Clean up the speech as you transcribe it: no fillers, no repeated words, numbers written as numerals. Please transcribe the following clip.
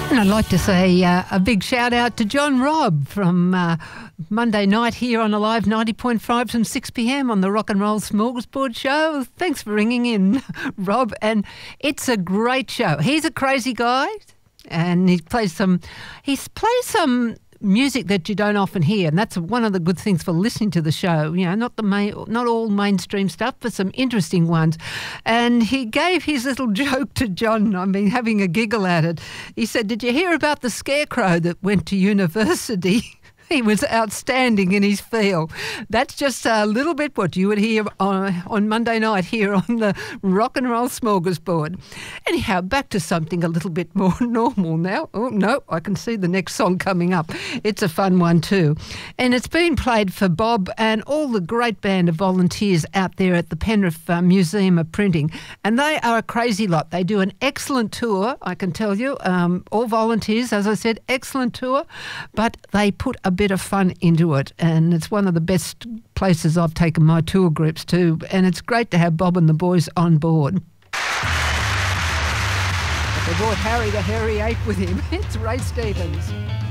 And I'd like to say a big shout out to John Robb from Monday night here on Alive 90.5 from 6 p.m. on the Rock and Roll Smorgasbord show. Thanks for ringing in, Rob. And it's a great show. He's a crazy guy, and he plays some music that you don't often hear, and that's one of the good things for listening to the show. You know, not all mainstream stuff, but some interesting ones. And he gave his little joke to John. I mean, having a giggle at it. He said, "Did you hear about the scarecrow that went to university?" He was outstanding in his field. That's just a little bit what you would hear on Monday night here on the Rock and Roll Smorgasbord. Anyhow, back to something a little bit more normal now. Oh, no, I can see the next song coming up. It's a fun one too. And it's been played for Bob and all the great band of volunteers out there at the Penrith Museum of Printing. And they are a crazy lot. They do an excellent tour, I can tell you. All volunteers, as I said, excellent tour. But they put a bit of fun into it, and it's one of the best places I've taken my tour groups to, and it's great to have Bob and the boys on board. They brought Harry the Hairy Ape with him. It's Ray Stevens.